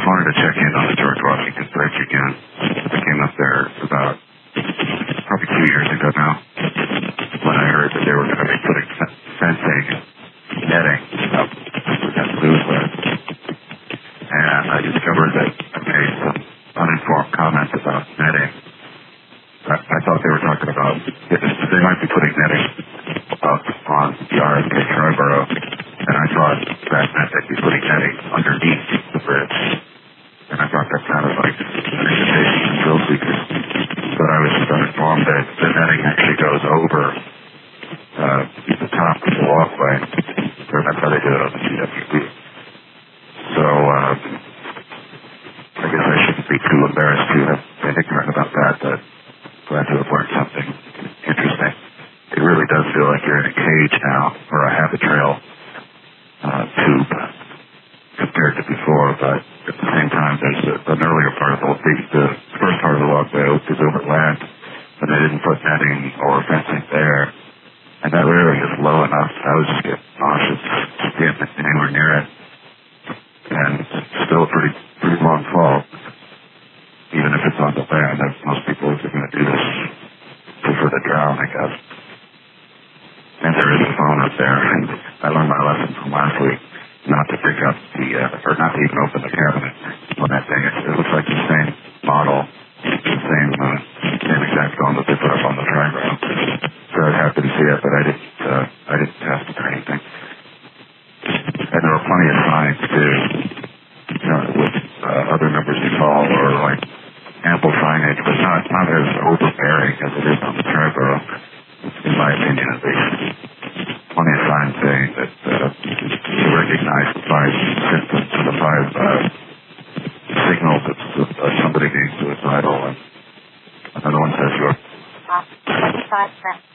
wanted to check in on the George Washington Bridge again. I came up there about probably 2 years ago now when I heard that they were going to be putting fencing, netting up that blue list. And I discovered that I made some uninformed comments about netting. I thought they were talking about, they might be putting netting up on the RFK Triborough, and I thought that meant they'd be putting netting underneath the bridge. And I thought that sounded like an invitation to thrill seekers. But I was informed that the netting actually goes over the top of the walkway, or that's how they do it on the CWB. So I guess I shouldn't be too embarrassed to have been ignorant about that, but glad to have learned something interesting. It really does feel like you're in a cage now, or a habit trail tube compared to before, but at the same time, there's an earlier part of the first part of the walkway is over land, but they didn't put netting or fencing there, and that really is low enough. I was just getting nauseous just getting anywhere near it, and it's still a pretty long fall, even if it's on the land. Most people are going to do this for the drown, I guess. And there is a phone up there, and I learned my lesson from last week not to pick up or not to even open the cabinet on that thing. It looks like the same model, the same exact phone that they put up on the Triborough. So I happened to see it, but I didn't test it or anything. And there were plenty of signs too, with other numbers you call, or like ample signage, but not as overbearing as it is on the Triborough, in my opinion at least. Plenty of signs saying that you recognize the 5 symptoms, the 5 signals of somebody being suicidal, and another one says you're